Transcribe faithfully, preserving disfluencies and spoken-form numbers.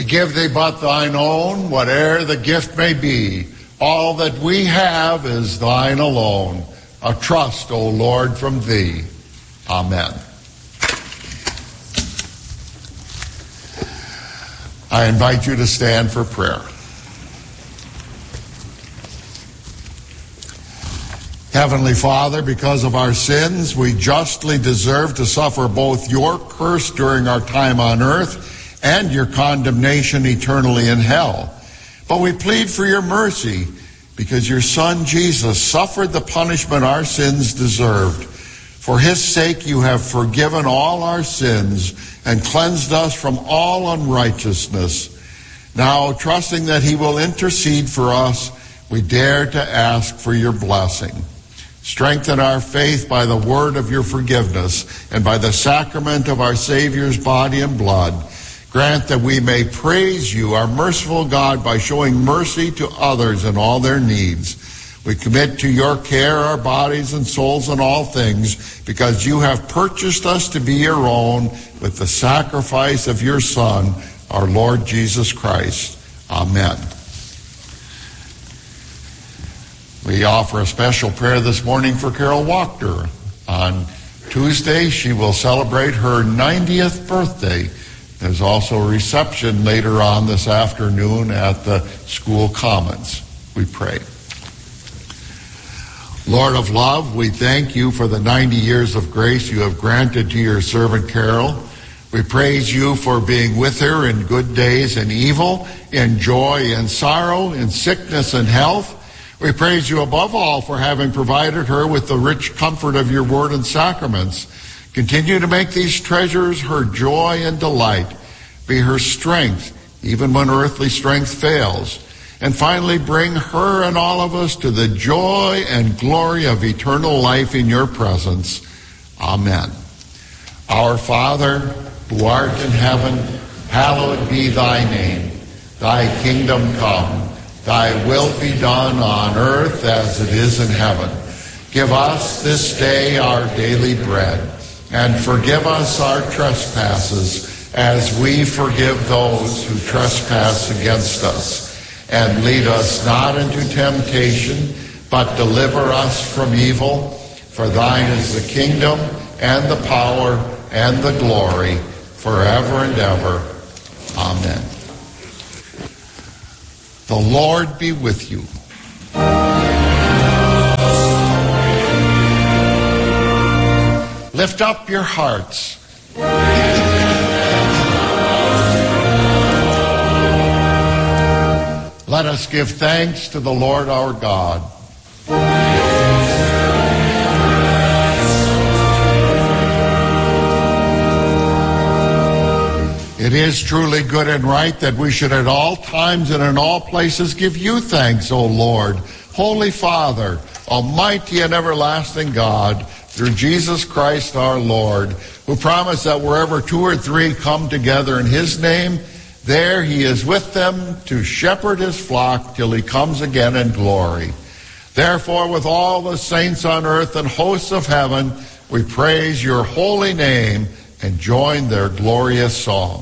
give thee but thine own, whate'er the gift may be. All that we have is thine alone. A trust, O Lord, from thee. Amen. I invite you to stand for prayer. Heavenly Father, because of our sins, we justly deserve to suffer both your curse during our time on earth and your condemnation eternally in hell. But we plead for your mercy because your Son Jesus suffered the punishment our sins deserved. For his sake you have forgiven all our sins and cleansed us from all unrighteousness. Now, trusting that he will intercede for us, we dare to ask for your blessing. Strengthen our faith by the word of your forgiveness and by the sacrament of our Savior's body and blood. Grant that we may praise you, our merciful God, by showing mercy to others in all their needs. We commit to your care our bodies and souls and all things, because you have purchased us to be your own with the sacrifice of your Son, our Lord Jesus Christ. Amen. We offer a special prayer this morning for Carol Wachter. On Tuesday, she will celebrate her ninetieth birthday. There's also a reception later on this afternoon at the school commons. We pray. Lord of love, we thank you for the ninety years of grace you have granted to your servant Carol. We praise you for being with her in good days and evil, in joy and sorrow, in sickness and health. We praise you above all for having provided her with the rich comfort of your word and sacraments. Continue to make these treasures her joy and delight. Be her strength, even when earthly strength fails. And finally, bring her and all of us to the joy and glory of eternal life in your presence. Amen. Our Father, who art in heaven, hallowed be thy name. Thy kingdom come. Thy will be done on earth as it is in heaven. Give us this day our daily bread, and forgive us our trespasses, as we forgive those who trespass against us. And lead us not into temptation, but deliver us from evil. For thine is the kingdom, and the power, and the glory, forever and ever. Amen. The Lord be with you. Lift up your hearts. Let us give thanks to the Lord our God. It is truly good and right that we should at all times and in all places give you thanks, O Lord, Holy Father, Almighty and everlasting God, through Jesus Christ our Lord, who promised that wherever two or three come together in his name, there he is with them to shepherd his flock till he comes again in glory. Therefore, with all the saints on earth and hosts of heaven, we praise your holy name and join their glorious song.